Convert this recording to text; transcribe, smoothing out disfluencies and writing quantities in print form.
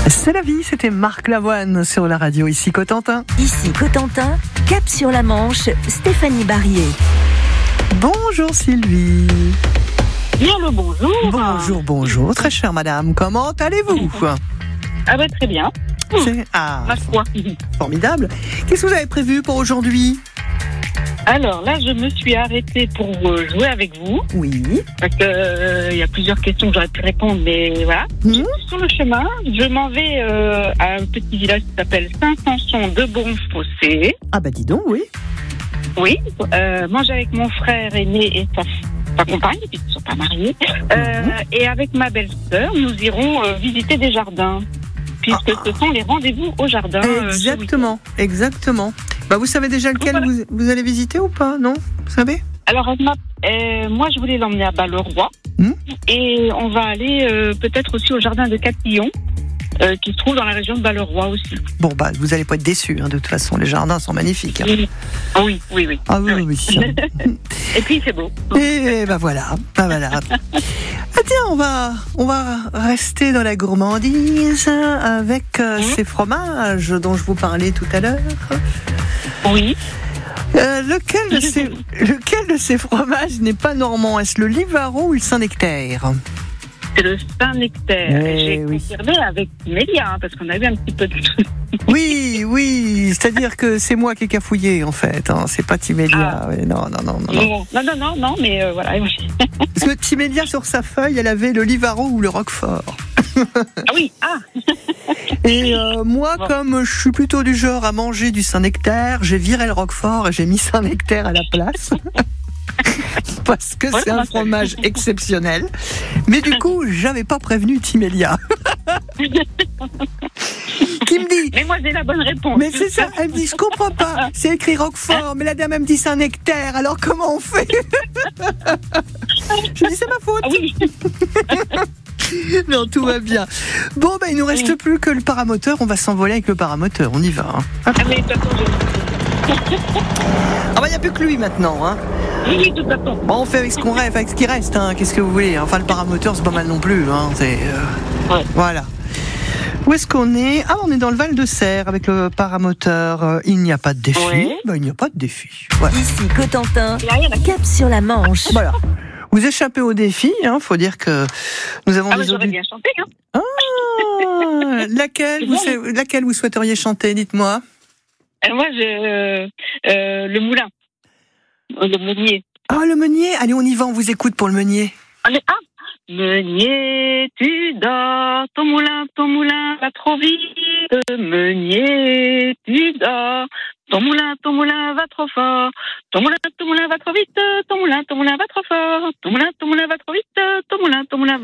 C'est la vie, c'était Marc Lavoine sur la radio, ici Cotentin. Ici Cotentin, cap sur la Manche, Stéphanie Barrier. Bonjour Sylvie. Bien le bonjour. Bonjour, très chère madame, comment allez-vous? Ah bah très bien. Ma foi. Formidable. Qu'est-ce que vous avez prévu pour aujourd'hui? Alors là, je me suis arrêtée pour jouer avec vous. Oui. Parce que y a plusieurs questions que j'aurais pu répondre, mais voilà. Sur le chemin, je m'en vais à un petit village qui s'appelle Saint-Sanson de Bonfossé. Ah bah dis donc, oui. Oui. Manger avec mon frère aîné et sa compagne, puisqu'ils ne sont pas mariés. Et avec ma belle-sœur, nous irons visiter des jardins. Puisque ce sont les rendez-vous au jardin. Exactement. Bah, vous savez déjà lequel vous allez visiter ou pas, non? Vous savez? Alors, moi, je voulais l'emmener à Bas-le-Roi. Et on va aller peut-être aussi au jardin de Catillon, qui se trouve dans la région de Bas-le-Roi aussi. Bon, bah, vous n'allez pas être déçus, de toute façon, les jardins sont magnifiques. Oui. Ah oui. Et puis, c'est beau. Et bah voilà. Ah tiens, on va rester dans la gourmandise avec ces fromages dont je vous parlais tout à l'heure. Oui. Lequel de ces fromages n'est pas normand? Est-ce le Livaro ou le Saint-Nectaire? C'est le Saint-Nectaire. J'ai confirmé avec Mélia, parce qu'on a eu un petit peu de... Oui, c'est-à-dire que c'est moi qui ai cafouillé, en fait. C'est pas Timélia. Ah. Non. Non, mais voilà. Parce que Timélia, sur sa feuille, elle avait le Livaro ou le Roquefort. Ah oui, Et moi, comme je suis plutôt du genre à manger du Saint-Nectaire, j'ai viré le Roquefort et j'ai mis Saint-Nectaire à la place. Parce que c'est un fromage exceptionnel. Mais du coup, j'avais pas prévenu Timélia. Qui me dit... Mais moi, j'ai la bonne réponse. Mais c'est ça, elle me dit, je comprends pas. C'est écrit Roquefort, mais la dame, elle me dit Saint-Nectaire. Alors comment on fait? Je dis, c'est ma faute. Ah oui. Non, tout va bien. Bon, il nous reste plus que le paramoteur. On va s'envoler avec le paramoteur. On y va. Mais de toute façon, il n'y a plus que lui maintenant. Oui, de toute façon. Bon, on fait avec ce qu'on rêve, avec ce qui reste. Qu'est-ce que vous voulez? Enfin, le paramoteur, c'est pas mal non plus. Voilà. Où est-ce qu'on est? On est dans le Val de Serre avec le paramoteur. Il n'y a pas de défi. Oui. Il n'y a pas de défi. Voilà. Ici Cotentin, cap sur la Manche. Voilà. Vous échappez au défi, faut dire que nous avons des j'aurais bien chanté, laquelle vous souhaiteriez chanter, dites-moi. Moi, le moulin. Le meunier. Ah, le meunier. Allez, on y va, on vous écoute pour le meunier. Meunier, tu dors, ton moulin va trop vite. Meunier, tu dors, ton moulin va trop fort. Ton moulin va trop vite. Ton moulin va trop fort. Ton moulin va trop vite.